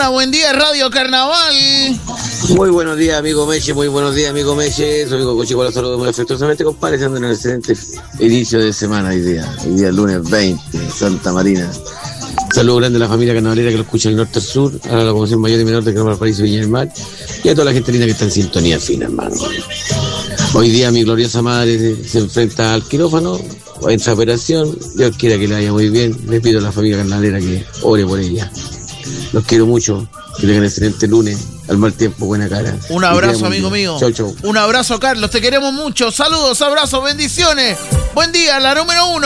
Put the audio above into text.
mañana, buen día, Radio Carnaval. Muy buenos días, amigo Meche, muy buenos días, amigo Meche. Soy amigo Cochico, los saludo muy afectuosamente, compadre, estando en un excelente inicio de semana hoy día lunes 20, Santa Marina. Saludos grande a la familia carnavalera que lo escucha del norte al sur, a la locomoción mayor y menor de Carnaval Paraíso y Viña del Mar, y a toda la gente linda que está en sintonía fina, hermano. Hoy día mi gloriosa madre se enfrenta al quirófano, entra a operación, Dios quiera que le vaya muy bien, le pido a la familia carnavalera que ore por ella. Los quiero mucho, que tengan excelente lunes, al mal tiempo, buena cara. Un abrazo, amigo mío. Chau, chau. Un abrazo, Carlos, te queremos mucho. Saludos, abrazos, bendiciones. Buen día, la número 1.